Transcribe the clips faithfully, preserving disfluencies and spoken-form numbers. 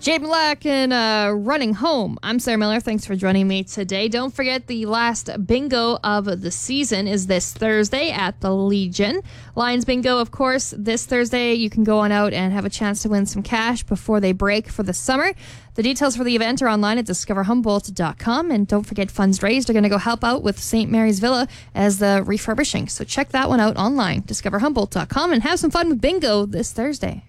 Jade Black and uh, Running Home. I'm Sarah Miller. Thanks for joining me today. Don't forget the last bingo of the season is this Thursday at the Legion. Lions Bingo, of course, this Thursday. You can go on out and have a chance to win some cash before they break for the summer. The details for the event are online at discover humboldt dot com. And don't forget, funds raised are going to go help out with Saint Mary's Villa as the refurbishing. So check that one out online, discover humboldt dot com, and have some fun with bingo this Thursday.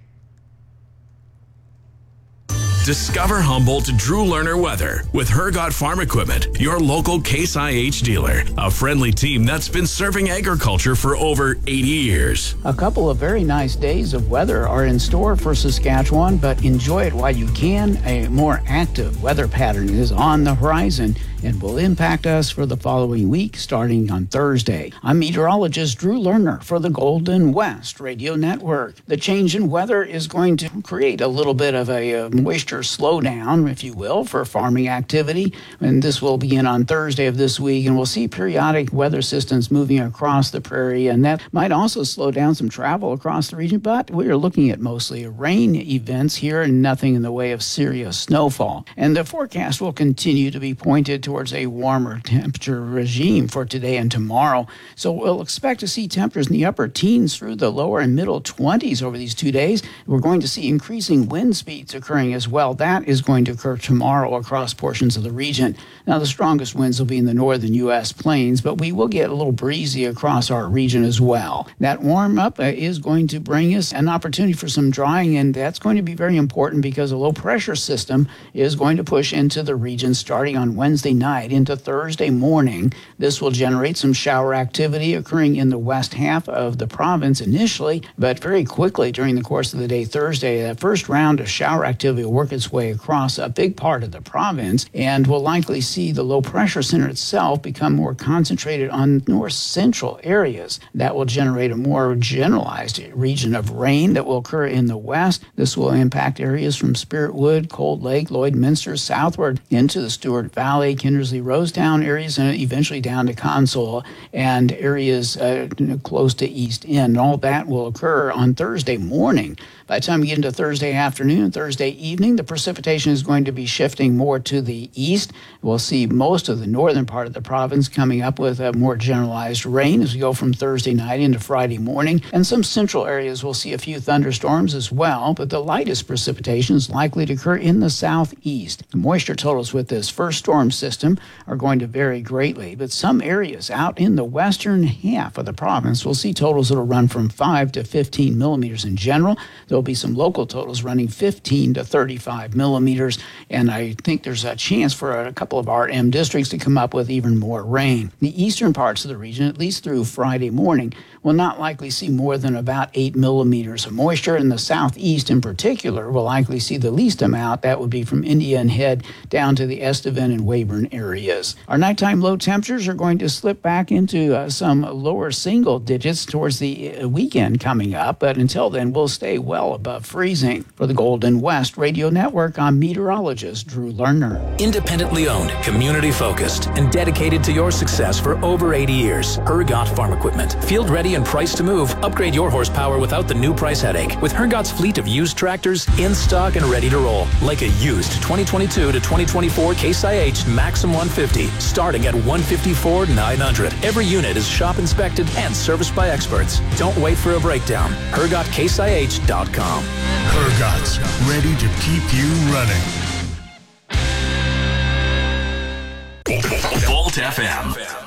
Discover Humboldt Drew Lerner weather with Hergot Farm Equipment, your local Case I H dealer. A friendly team that's been serving agriculture for over eighty years. A couple of very nice days of weather are in store for Saskatchewan, but enjoy it while you can. A more active weather pattern is on the horizon and will impact us for the following week starting on Thursday. I'm meteorologist Drew Lerner for the Golden West Radio Network. The change in weather is going to create a little bit of a uh, moisture slowdown, if you will, for farming activity, and this will begin on Thursday of this week, and we'll see periodic weather systems moving across the prairie, and that might also slow down some travel across the region, but we are looking at mostly rain events here and nothing in the way of serious snowfall. And the forecast will continue to be pointed towards a warmer temperature regime for today and tomorrow, so we'll expect to see temperatures in the upper teens through the lower and middle twenties over these two days. We're going to see increasing wind speeds occurring as well. That is going to occur tomorrow across portions of the region. Now, the strongest winds will be in the northern U S plains, but we will get a little breezy across our region as well. That warm up uh, is going to bring us an opportunity for some drying, and that's going to be very important because a low pressure system is going to push into the region starting on Wednesday night into Thursday morning. This will generate some shower activity occurring in the west half of the province initially, but very quickly during the course of the day Thursday, that first round of shower activity will work its way across a big part of the province, and we'll likely see the low pressure center itself become more concentrated on north central areas. That will generate a more generalized region of rain that will occur in the west. This will impact areas from Spirit Wood, Cold Lake, Lloydminster, southward into the Stewart Valley, Kindersley, Rosetown areas, and eventually down to Console and areas uh, close to East End. All that will occur on Thursday morning. By the time we get into Thursday afternoon and Thursday evening, the precipitation is going to be shifting more to the east. We'll see most of the northern part of the province coming up with a more generalized rain as we go from Thursday night into Friday morning. And some central areas will see a few thunderstorms as well, but the lightest precipitation is likely to occur in the southeast. The moisture totals with this first storm system are going to vary greatly, but some areas out in the western half of the province will see totals that will run from five to fifteen millimeters in general. There'll be some local totals running fifteen to thirty-five millimeters, and I think there's a chance for a couple of R M districts to come up with even more rain. The eastern parts of the region, at least through Friday morning, will not likely see more than about eight millimeters of moisture. In the southeast in particular, will likely see the least amount. That would be from Indian Head down to the Estevan and Weyburn areas. Our nighttime low temperatures are going to slip back into uh, some lower single digits towards the uh, weekend coming up, but until then, we'll stay well above freezing. For the Golden West Radio Network, I'm meteorologist Drew Lerner. Independently owned, community-focused, and dedicated to your success for over eighty years. Hergot Farm Equipment. Field ready and priced to move. Upgrade your horsepower without the new price headache with Hergot's fleet of used tractors in stock and ready to roll. Like a used twenty twenty-two to twenty twenty-four Case I H Maxim one fifty, starting at one hundred fifty-four thousand nine hundred dollars. Every unit is shop inspected and serviced by experts. Don't wait for a breakdown. Hergot Case I H dot com. Hergot's, ready to keep you running. Volt F M.